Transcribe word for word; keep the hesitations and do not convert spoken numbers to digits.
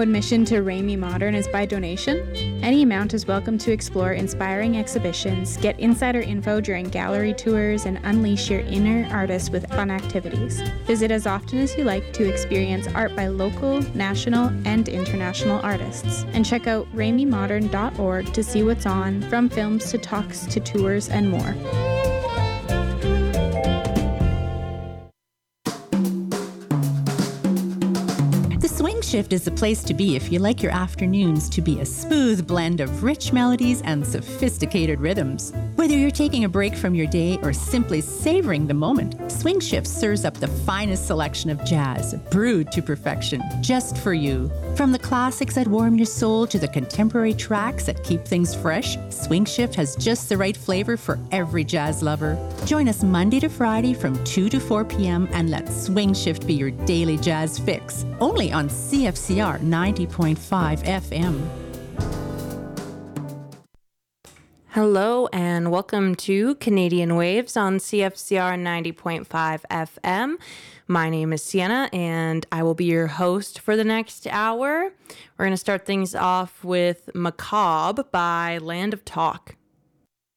admission to Ramey Modern is by donation. Any amount is welcome to explore inspiring exhibitions, get insider info during gallery tours, and unleash your inner artist with fun activities. Visit as often as you like to experience art by local, national, and international artists. And check out ramey modern dot org to see what's on, from films to talks to tours and more. Swing Shift is the place to be if you like your afternoons to be a smooth blend of rich melodies and sophisticated rhythms. Whether you're taking a break from your day or simply savoring the moment, Swing Shift serves up the finest selection of jazz, brewed to perfection, just for you. From the classics that warm your soul to the contemporary tracks that keep things fresh, Swing Shift has just the right flavor for every jazz lover. Join us Monday to Friday from two to four p.m. and let Swing Shift be your daily jazz fix. Only on C F C R ninety point five F M. Hello and welcome to Canadian Waves on C F C R ninety point five F M. My name is Sienna and I will be your host for the next hour. We're going to start things off with Macabre by Land of Talk.